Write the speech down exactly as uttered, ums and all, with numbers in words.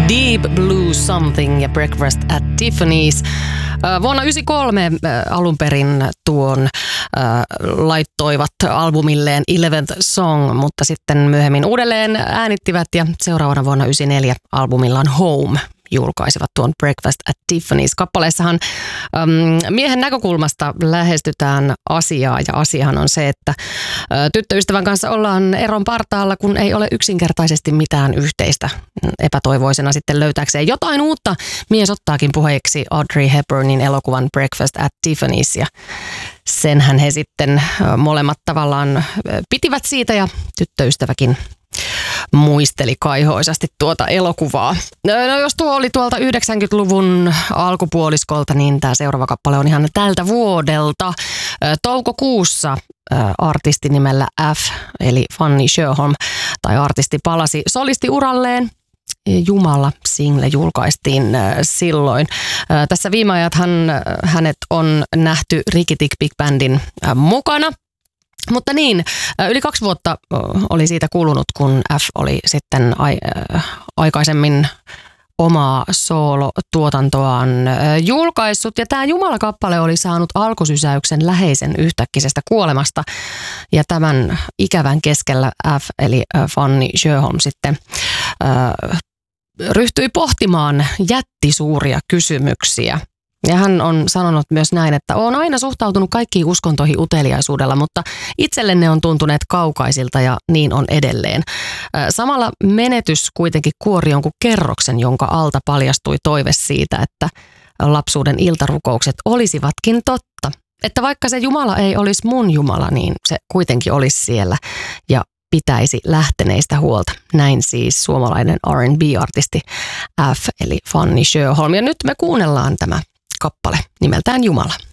Deep Blue Something ja Breakfast at Tiffany's. Vuonna yhdeksänkymmentäkolme alun perin tuon laittoivat albumilleen eleventh Song, mutta sitten myöhemmin uudelleen äänittivät ja seuraavana vuonna yhdeksänkymmentäneljä albumillaan Home julkaisivat tuon Breakfast at Tiffany's. Kappaleessahan äm, miehen näkökulmasta lähestytään asiaa ja asiahan on se, että ä, tyttöystävän kanssa ollaan eron partaalla, kun ei ole yksinkertaisesti mitään yhteistä. Epätoivoisena sitten löytääkseen jotain uutta. Mies ottaakin puheeksi Audrey Hepburnin elokuvan Breakfast at Tiffany's ja senhän he sitten ä, molemmat tavallaan ä, pitivät siitä ja tyttöystäväkin muisteli kaihoisasti tuota elokuvaa. No jos tuo oli tuolta yhdeksänkymmentäluvun alkupuoliskolta, niin tämä seuraava kappale on ihan tältä vuodelta. Toukokuussa artisti nimellä F, eli Fanny Sjöholm, tai artisti palasi solistiuralleen. Jumala-single julkaistiin silloin. Tässä viime ajathan hänet on nähty Rikitik Big Bandin mukana. Mutta niin, yli kaksi vuotta oli siitä kulunut, kun F oli sitten aikaisemmin omaa soolotuotantoaan julkaissut. Ja tämä Jumala-kappale oli saanut alkusysäyksen läheisen yhtäkkisestä kuolemasta. Ja tämän ikävän keskellä F, eli Fanny Sjöholm, sitten äh, ryhtyi pohtimaan jättisuuria kysymyksiä. Ja hän on sanonut myös näin, että olen aina suhtautunut kaikkiin uskontoihin uteliaisuudella, mutta itselle ne on tuntuneet kaukaisilta ja niin on edelleen. Samalla menetys kuitenkin kuori jonkun kerroksen, jonka alta paljastui toive siitä, että lapsuuden iltarukoukset olisivatkin totta. Että vaikka se Jumala ei olisi mun Jumala, niin se kuitenkin olisi siellä ja pitäisi lähteneistä huolta. Näin siis suomalainen R and B-artisti F, eli Fanny Sjöholm. Ja nyt me kuunnellaan tämä kappale nimeltään Jumala.